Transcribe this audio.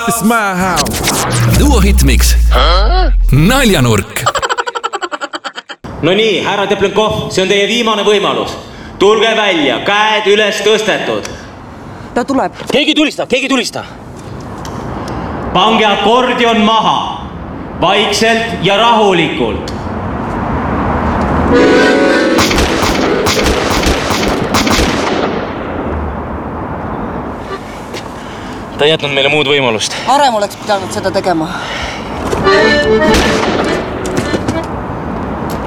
It's my house. Duo Hitmix. Naljanurk. No nii, härra Teplenkov, see on teie viimane võimalus. Tulge välja, käed üles tõstetud. Ta tuleb. Keegi tulista. Pange akordion maha. Vaikselt ja rahulikult. Ta ei jätnud meile muud võimalust. Varem oleks pidanud seda tegema.